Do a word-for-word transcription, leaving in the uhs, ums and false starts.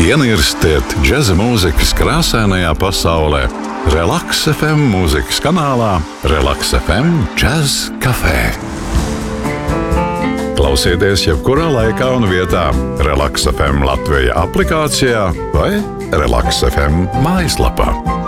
Ienirstiet džeza mūzikas krāsainajā pasaulē. Relaks F M mūzikas kanālā Relaks F M Jazz Café. Klausieties jebkurā laikā un vietā Relaks F M Latvija aplikācijā vai Relaks F M mājaslapā.